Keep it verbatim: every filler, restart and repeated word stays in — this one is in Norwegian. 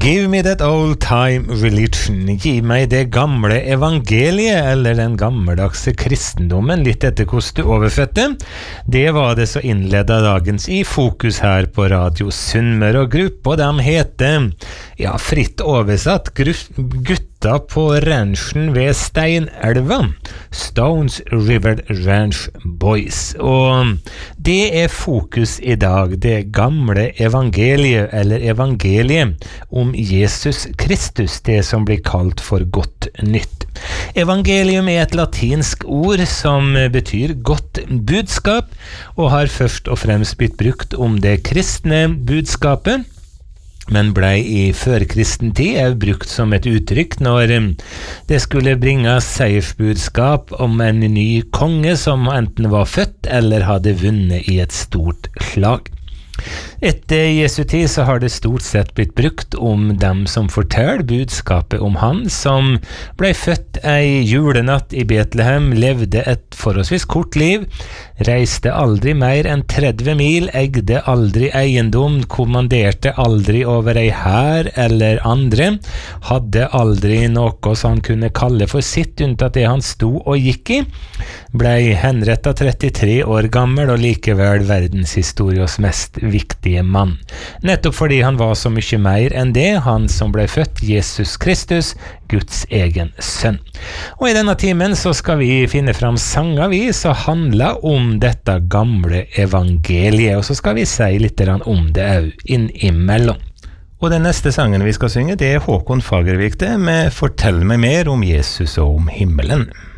Give me that old-time religion. Gi meg det gamle evangeliet, eller den gammeldagse kristendommen, litt etter hvordan du overfødte. Det var det så innledet dagens i fokus her på Radio Sunnmøre, og gruppa de heter, ja, fritt oversatt, gutta på ranchen ved Steinelva, Stones River Ranch Boys. Og det er fokus i dag, det gamle evangeliet, eller evangeliet om Jesus Kristus, det som blir kalt for godt nytt. Evangelium er et latinsk ord som betyr godt budskap, og har først og fremst blitt brukt om det kristne budskapet, men ble i førkristen tid er brukt som et uttrykk når det skulle bringe seiersbudskap om en ny konge som enten var født eller hadde vunnet i et stort slag. Etter Jesu tid så har det stort sett blitt brukt om dem som forteller budskapet om han som ble født ei julenatt i Betlehem, levde et forholdsvis kort liv, reiste aldri mer enn tretti mil, eide aldri eiendom, kommanderte aldri over ei hær eller andre, hadde aldri noe som han kunne kalle for sitt unntatt det han sto og gikk i, ble henrettet trettitre år gammel og likevel verdenshistoriens mest viktige mann. Nettopp fordi han var så mye mer enn det, han som ble født, Jesus Kristus, Guds egen sønn. Og i denne timen så skal vi finne fram sanger vi som handler om dette gamle evangeliet, og så skal vi si litt om det også innimellom. Og den neste sangen vi skal synge, det er Håkon Fagervik det, med Fortell meg mer om Jesus og om himmelen.